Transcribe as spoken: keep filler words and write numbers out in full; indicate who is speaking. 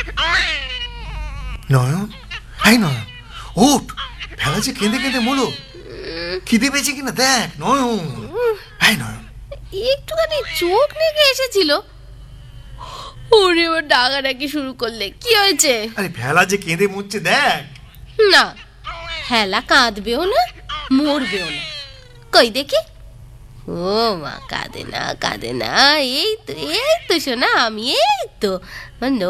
Speaker 1: নয়ন, এই নয়ন, ওঠ, ভেলা যে কেঁদে কেঁদে মলো, খিদে পেয়েছে কিনা দেখ নয়ন। এই নয়ন,
Speaker 2: একটুখানি চোখ লেগে এসেছিল। ওরে এবার ডাকাডাকি শুরু করলে, কি হয়েছে?
Speaker 1: আরে ভেলা যে কেঁদে মরছে দেখ।
Speaker 2: না, হেলা কাঁদবেও না, মরবেও না। কই দেখি। ও মা, কাঁদে না কাঁদে না, এই তো এই তো শোনা, আমি এই তো।